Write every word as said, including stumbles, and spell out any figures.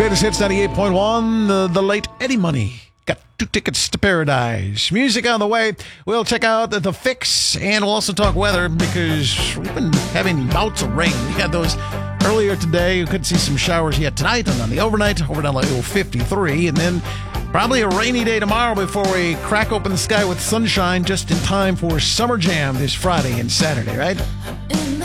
Greatest Hits ninety-eight point one, the, the late Eddie Money. Got two tickets to paradise. Music on the way. We'll check out the, the Fix, and we'll also talk weather because we've been having bouts of rain. We had those earlier today. We could see some showers yet tonight, and on the overnight, over down like fifty-three, and then probably a rainy day tomorrow before we crack open the sky with sunshine just in time for Summer Jam this Friday and Saturday, right?